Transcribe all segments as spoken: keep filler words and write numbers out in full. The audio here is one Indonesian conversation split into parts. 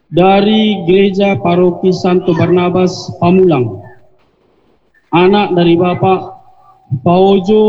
dari Gereja Paroki Santo Barnabas Pamulang, anak dari Bapak Paojo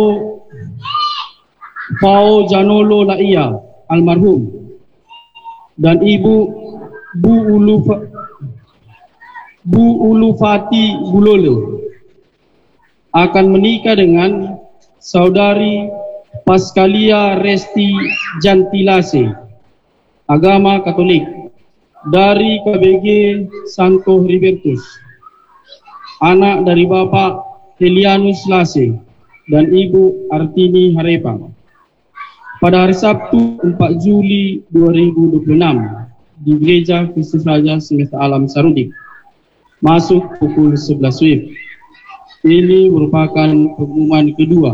Pao Janolo Laia almarhum dan Ibu Bu Ulufa, Bu Ulufati Bulolo akan menikah dengan Saudari Paskalia Resti Jantilase, agama Katolik, dari K B G Santo Heribertus, anak dari Bapak Helianus Lase dan Ibu Artini Harepa, pada hari Sabtu empat Juli dua ribu dua puluh enam di Gereja Kristus Raja Semesta Alam Sarudik, masuk pukul sebelas W I B. Ini merupakan pengumuman kedua.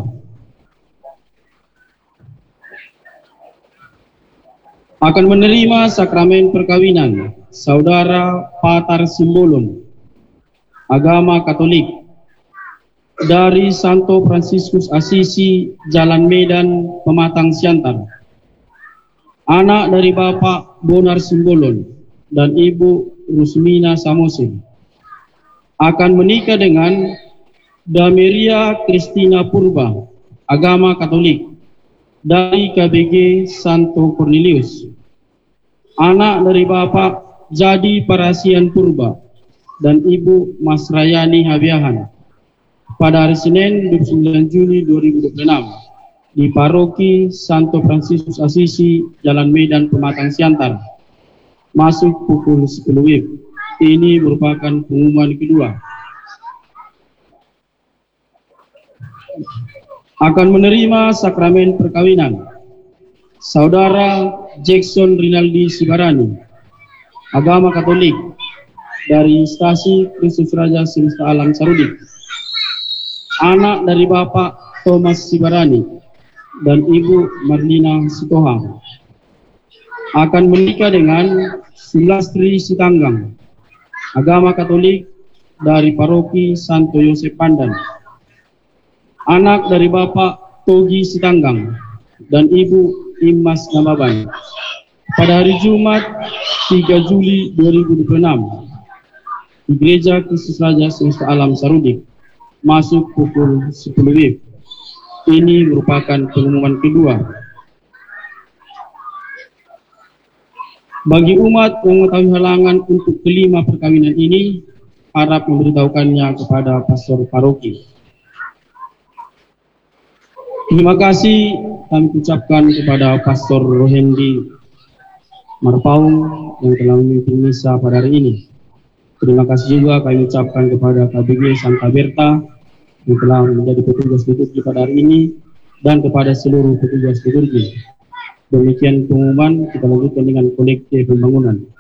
Akan menerima sakramen perkawinan Saudara Patar Simbolon, agama Katolik, dari Santo Fransiskus Asisi, Jalan Medan, Pematang Siantar, anak dari Bapak Bonar Simbolon dan Ibu Rusmina Samose, akan menikah dengan Dameria Kristina Purba, agama Katolik, dari K B G Santo Cornelius, anak dari Bapak Jadi Parasian Purba dan Ibu Mas Rayani Habiahan, pada hari Senin dua puluh sembilan Juni dua ribu dua puluh enam di Paroki Santo Fransiskus Asisi, Jalan Medan, Pematang Siantar, masuk pukul sepuluh W I B. Ini merupakan pengumuman kedua. Akan menerima sakramen perkawinan Saudara Jackson Rinaldi Sibarani, agama Katolik, dari Stasi Kristus Raja Semesta Alam Sarudik, anak dari Bapak Thomas Sibarani dan Ibu Marlina Sitoha, akan menikah dengan Sulastri Sitanggang, agama Katolik, dari Paroki Santo Yosef Pandan, anak dari Bapak Togi Sitanggang dan Ibu Imas Namaban, pada hari Jumat tiga Juli dua ribu dua puluh enam di Gereja Kristus Raja Semesta Alam Sarudik, masuk pukul sepuluh W I B. Ini merupakan pengumuman kedua. Bagi umat yang mengetahui halangan untuk kelima perkawinan ini, harap memberitahukannya kepada pastor paroki. Terima kasih kami ucapkan kepada Pastor Rohendi Marpaung yang telah memimpin misa pada hari ini. Terima kasih juga kami ucapkan kepada K B G Santa Berta yang telah menjadi petugas liturgi pada hari ini dan kepada seluruh petugas liturgi. Demikian pengumuman, kita lanjutkan dengan kolektif pembangunan.